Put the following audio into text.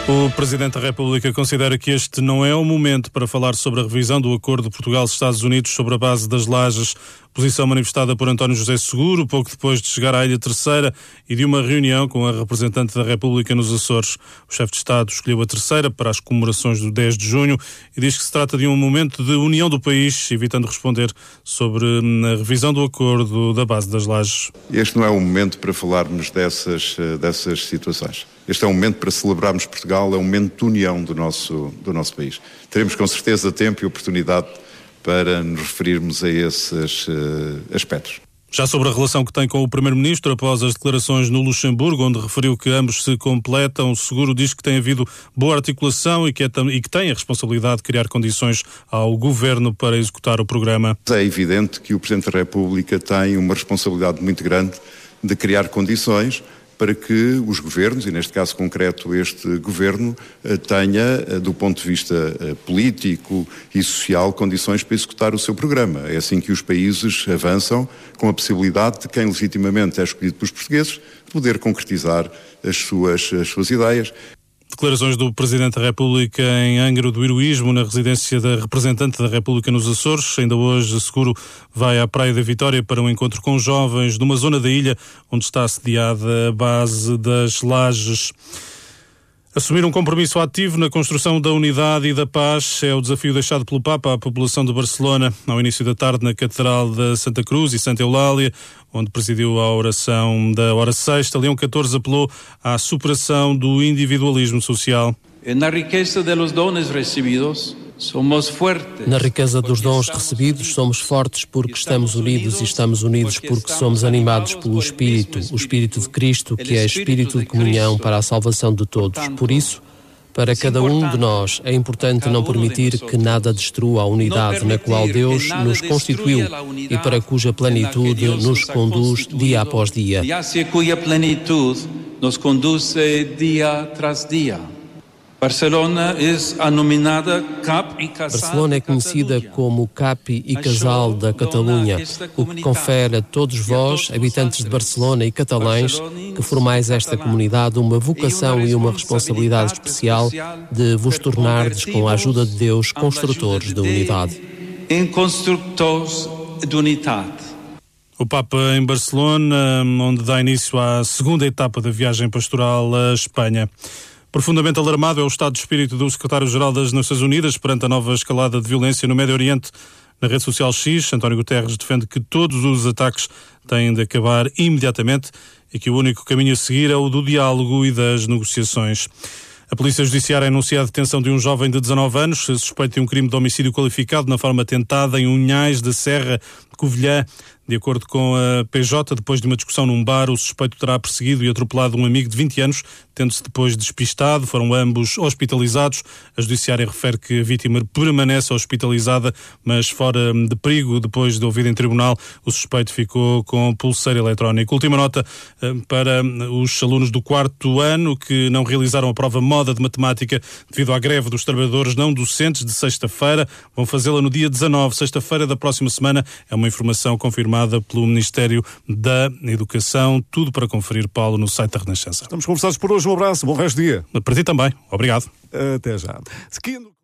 O Presidente da República considera que este não é o momento para falar sobre a revisão do acordo de Portugal-Estados Unidos sobre a base das lajes. Posição manifestada por António José Seguro, pouco depois de chegar à Ilha Terceira e de uma reunião com a representante da República nos Açores. O chefe de Estado escolheu a Terceira para as comemorações do 10 de junho e diz que se trata de um momento de união do país, evitando responder sobre a revisão do acordo da base das lajes. Este não é o momento para falarmos dessas situações. Este é um momento para celebrarmos Portugal, é um momento de união do nosso país. Teremos com certeza tempo e oportunidade para nos referirmos a esses aspectos. Já sobre a relação que tem com o Primeiro-Ministro, após as declarações no Luxemburgo, onde referiu que ambos se completam, o Seguro diz que tem havido boa articulação e que tem a responsabilidade de criar condições ao Governo para executar o programa. É evidente que o Presidente da República tem uma responsabilidade muito grande de criar condições para que os governos, e neste caso concreto este governo, tenha, do ponto de vista político e social, condições para executar o seu programa. É assim que os países avançam, com a possibilidade de quem legitimamente é escolhido pelos portugueses poder concretizar as suas ideias. Declarações do Presidente da República em Angra do Heroísmo, na residência da representante da República nos Açores. Ainda hoje, Seguro vai à Praia da Vitória para um encontro com jovens numa zona da ilha onde está assediada a base das lajes. Assumir um compromisso ativo na construção da unidade e da paz é o desafio deixado pelo Papa à população de Barcelona. Ao início da tarde, na Catedral da Santa Cruz e Santa Eulália, onde presidiu a oração da hora sexta, Leão XIV apelou à superação do individualismo social. Na riqueza dos dons recebidos, somos fortes. Na riqueza dos dons recebidos, somos fortes porque estamos unidos e estamos unidos porque somos animados pelo Espírito, o Espírito de Cristo, que é Espírito de comunhão para a salvação de todos. Por isso, para cada um de nós, é importante não permitir que nada destrua a unidade na qual Deus nos constituiu e para cuja plenitude nos conduz dia após dia. Cuja plenitude nos conduz dia tras dia. Barcelona é conhecida como Capi e Casal da Catalunha, o que confere a todos vós, habitantes de Barcelona e catalães, que formais esta comunidade, uma vocação e uma responsabilidade especial de vos tornardes, com a ajuda de Deus, construtores de unidade. O Papa em Barcelona, onde dá início à segunda etapa da viagem pastoral à Espanha. Profundamente alarmado é o estado de espírito do secretário-geral das Nações Unidas perante a nova escalada de violência no Médio Oriente. Na rede social X, António Guterres defende que todos os ataques têm de acabar imediatamente e que o único caminho a seguir é o do diálogo e das negociações. A Polícia Judiciária anuncia a detenção de um jovem de 19 anos, suspeito de um crime de homicídio qualificado na forma tentada em Unhais da Serra de Covilhã. De acordo com a PJ, depois de uma discussão num bar, o suspeito terá perseguido e atropelado um amigo de 20 anos, tendo-se depois despistado. Foram ambos hospitalizados. A Judiciária refere que a vítima permanece hospitalizada, mas fora de perigo. Depois de ouvida em tribunal, o suspeito ficou com pulseira eletrónica. Última nota para os alunos do 4º ano que não realizaram a prova moda de matemática devido à greve dos trabalhadores não docentes de sexta-feira. Vão fazê-la no dia 19, sexta-feira da próxima semana. É uma informação confirmada pelo Ministério da Educação. Tudo para conferir, Paulo, no site da Renascença. Estamos conversados por hoje. Um abraço, bom resto de dia. Para ti também. Obrigado. Até já.